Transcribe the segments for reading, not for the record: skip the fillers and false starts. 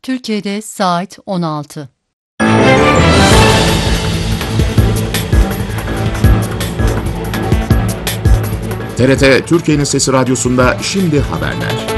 Türkiye'de saat 16. TRT Türkiye'nin Sesi Radyosu'nda şimdi haberler.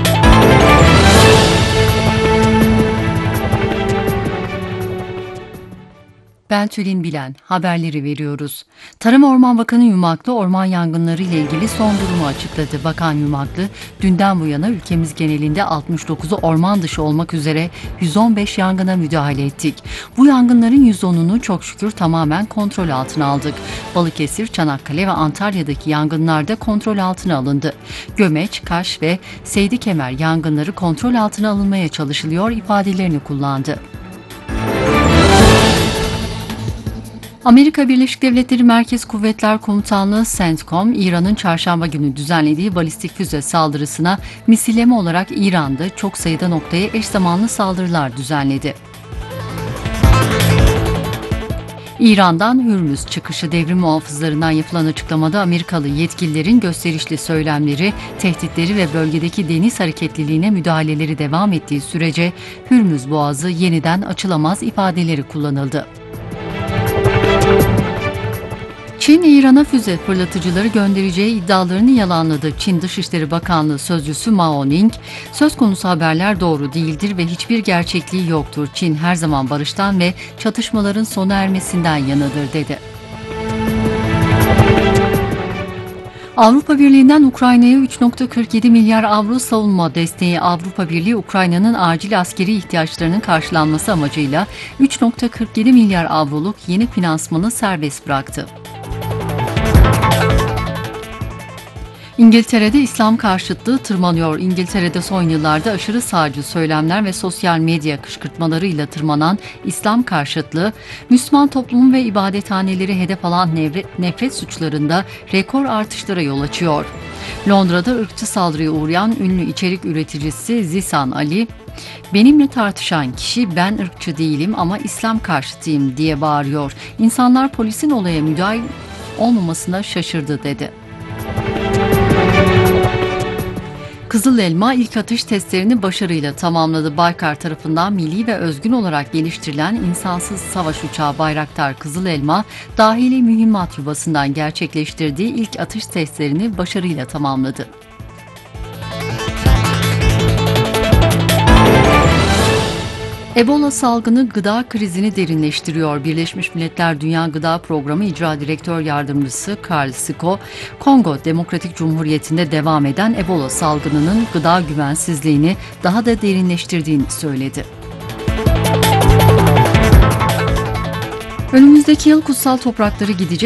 Ben Tülin Bilen, haberleri veriyoruz. Tarım Orman Bakanı Yumaklı orman yangınları ile ilgili son durumu açıkladı. Bakan Yumaklı, dünden bu yana ülkemiz genelinde 69'u orman dışı olmak üzere 115 yangına müdahale ettik. Bu yangınların %10'unu çok şükür tamamen kontrol altına aldık. Balıkesir, Çanakkale ve Antalya'daki yangınlar da kontrol altına alındı. Gömeç, Kaş ve Seydikemer yangınları kontrol altına alınmaya çalışılıyor ifadelerini kullandı. Amerika Birleşik Devletleri Merkez Kuvvetler Komutanlığı CENTCOM, İran'ın çarşamba günü düzenlediği balistik füze saldırısına misilleme olarak İran'da çok sayıda noktaya eş zamanlı saldırılar düzenledi. İran'dan Hürmüz çıkışı devrim muhafızlarından yapılan açıklamada Amerikalı yetkililerin gösterişli söylemleri, tehditleri ve bölgedeki deniz hareketliliğine müdahaleleri devam ettiği sürece Hürmüz Boğazı yeniden açılamaz ifadeleri kullanıldı. Çin, İran'a füze fırlatıcıları göndereceği iddialarını yalanladı. Çin Dışişleri Bakanlığı Sözcüsü Mao Ning, söz konusu haberler doğru değildir ve hiçbir gerçekliği yoktur. Çin her zaman barıştan ve çatışmaların sona ermesinden yanıdır, dedi. Avrupa Birliği'nden Ukrayna'ya 3,47 milyar avro savunma desteği. Avrupa Birliği, Ukrayna'nın acil askeri ihtiyaçlarının karşılanması amacıyla 3,47 milyar avroluk yeni finansmanı serbest bıraktı. İngiltere'de İslam karşıtlığı tırmanıyor. İngiltere'de son yıllarda aşırı sağcı söylemler ve sosyal medya kışkırtmalarıyla tırmanan İslam karşıtlığı, Müslüman toplumu ve ibadethaneleri hedef alan nefret suçlarında rekor artışlara yol açıyor. Londra'da ırkçı saldırıya uğrayan ünlü içerik üreticisi Zisan Ali, "Benimle tartışan kişi ben ırkçı değilim ama İslam karşıtıyım" diye bağırıyor. İnsanlar polisin olaya müdahil olmamasına şaşırdı, dedi. Kızıl Elma ilk atış testlerini başarıyla tamamladı. Baykar tarafından milli ve özgün olarak geliştirilen insansız savaş uçağı Bayraktar Kızıl Elma, dahili mühimmat yuvasından gerçekleştirdiği ilk atış testlerini başarıyla tamamladı. Ebola salgını gıda krizini derinleştiriyor. Birleşmiş Milletler Dünya Gıda Programı İcra Direktör Yardımcısı Karl Siko, Kongo Demokratik Cumhuriyeti'nde devam eden Ebola salgınının gıda güvensizliğini daha da derinleştirdiğini söyledi. Önümüzdeki yıl kutsal toprakları gidecek